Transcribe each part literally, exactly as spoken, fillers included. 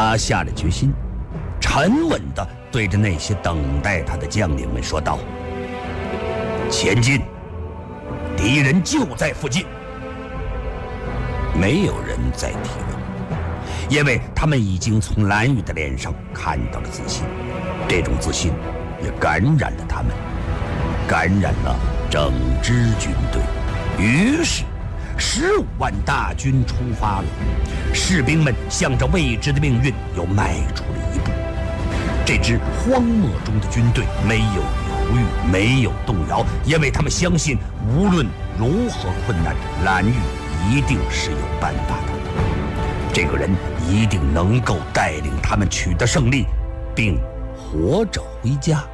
他下了决心，沉稳地对着那些等待他的将领们说道：前进，敌人就在附近。没有人再提问，因为他们已经从蓝玉的脸上看到了自信，这种自信也感染了他们，感染了整支军队。于是十五万大军出发了，士兵们向着未知的命运又迈出了一步。这支荒漠中的军队没有犹豫，没有动摇，因为他们相信无论如何困难，蓝玉一定是有办法的。这个人一定能够带领他们取得胜利，并活着回家。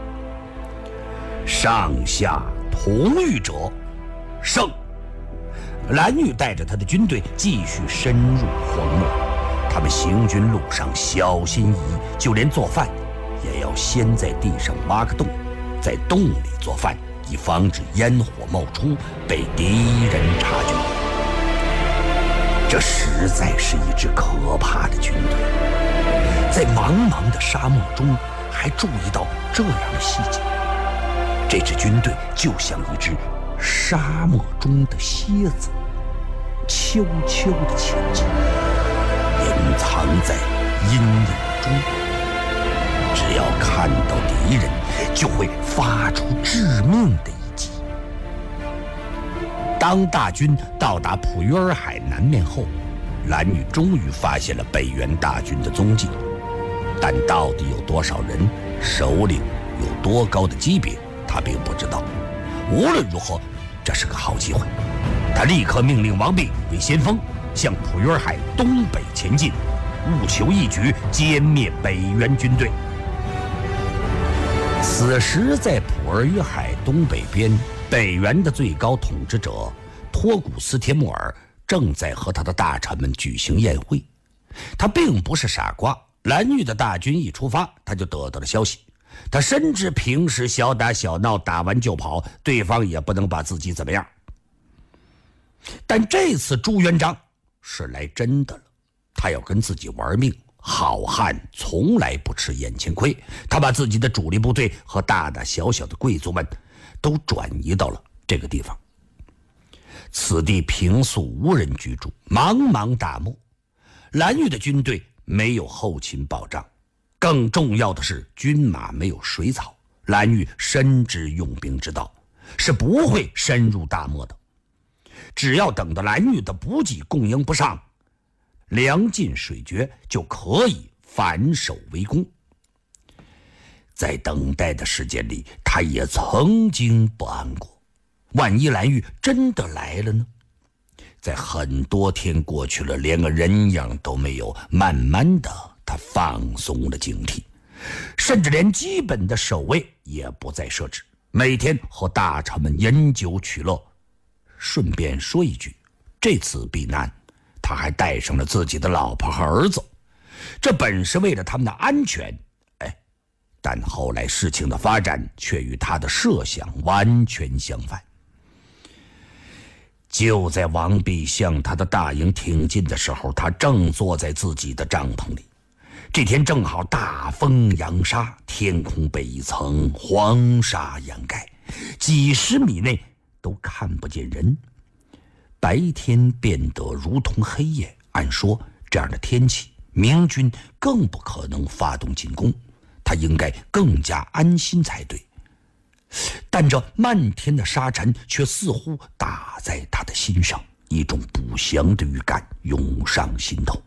上下同欲者胜。蓝玉带着他的军队继续深入荒漠，他们行军路上小心翼翼，就连做饭也要先在地上挖个洞，在洞里做饭，以防止烟火冒出被敌人察觉。这实在是一支可怕的军队，在茫茫的沙漠中还注意到这样的细节。这支军队就像一只沙漠中的蝎子，悄悄地前进，隐藏在阴影中。只要看到敌人，就会发出致命的一击。当大军到达普约尔海南面后，蓝玉终于发现了北元大军的踪迹，但到底有多少人，首领有多高的级别，他并不知道。无论如何，这是个好机会。他立刻命令王弼为先锋，向普约尔海东北前进，务求一举歼灭北元军队。此时，在普尔约海东北边，北元的最高统治者托古斯铁木儿正在和他的大臣们举行宴会。他并不是傻瓜，蓝玉的大军一出发，他就得到了消息。他深知平时小打小闹，打完就跑，对方也不能把自己怎么样。但这次朱元璋是来真的了，他要跟自己玩命。好汉从来不吃眼前亏，他把自己的主力部队和大大小小的贵族们都转移到了这个地方。此地平素无人居住，茫茫大漠，蓝玉的军队没有后勤保障，更重要的是军马没有水草。蓝玉深知用兵之道，是不会深入大漠的。只要等到蓝玉的补给供应不上，粮尽水绝，就可以反守为攻。在等待的时间里，他也曾经不安过，万一蓝玉真的来了呢？在很多天过去了，连个人样都没有，慢慢的他放松了警惕，甚至连基本的守卫也不再设置，每天和大臣们饮酒取乐。顺便说一句，这次避难他还带上了自己的老婆和儿子，这本是为了他们的安全，哎，但后来事情的发展却与他的设想完全相反。就在王弼向他的大营挺进的时候，他正坐在自己的帐篷里。这天正好大风扬沙，天空被一层黄沙掩盖，几十米内都看不见人。白天变得如同黑夜，按说这样的天气，明军更不可能发动进攻，他应该更加安心才对。但这漫天的沙尘却似乎打在他的心上，一种不祥的预感涌上心头。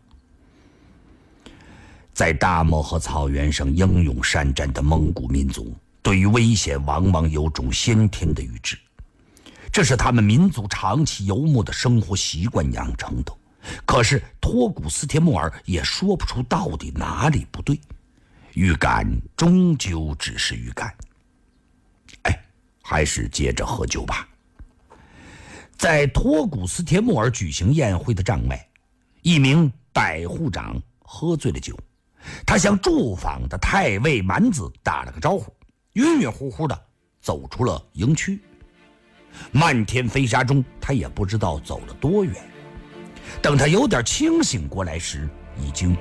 在大漠和草原上英勇善战的蒙古民族，对于危险往往有种先天的预知，这是他们民族长期游牧的生活习惯养成的。可是托古斯铁木儿也说不出到底哪里不对，预感终究只是预感。哎，还是接着喝酒吧。在托古斯铁木儿举行宴会的帐外，一名百户长喝醉了酒，他向驻防的太尉蛮子打了个招呼，晕晕乎乎的走出了营区。漫天飞沙中，他也不知道走了多远。等他有点清醒过来时，已经